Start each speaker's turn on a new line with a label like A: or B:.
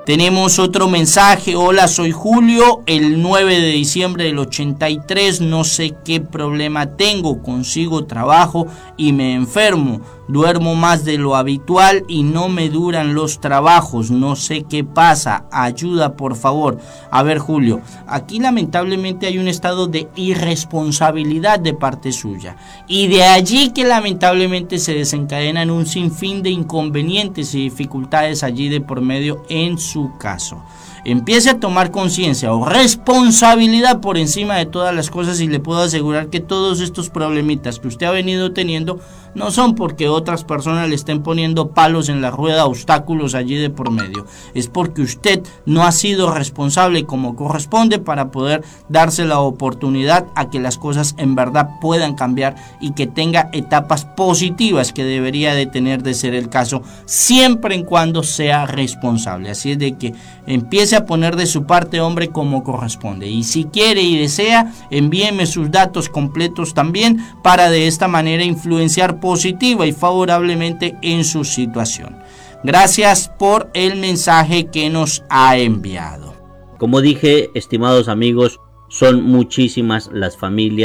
A: Tenemos otro mensaje. Hola, soy Julio, el 9 de diciembre del 83, no sé qué problema tengo, consigo trabajo y me enfermo, duermo más de lo habitual y no me duran los trabajos, no sé qué pasa, ayuda por favor. A ver, Julio, aquí lamentablemente hay un estado de irresponsabilidad de parte suya y de allí que lamentablemente se desencadenan un sinfín de inconvenientes y dificultades allí de por medio en su caso. Empiece a tomar conciencia o responsabilidad por encima de todas las cosas y le puedo asegurar que todos estos problemitas que usted ha venido teniendo no son porque otras personas le estén poniendo palos en la rueda, obstáculos allí de por medio. Es porque usted no ha sido responsable como corresponde para poder darse la oportunidad a que las cosas en verdad puedan cambiar y que tenga etapas positivas que debería de tener de ser el caso siempre en cuando sea responsable. Así es de que empiece a poner de su parte, hombre, como corresponde. Y si quiere y desea, envíeme sus datos completos también para de esta manera influenciar positiva y favorablemente en su situación. Gracias por el mensaje que nos ha enviado.
B: Como dije, estimados amigos, son muchísimas las familias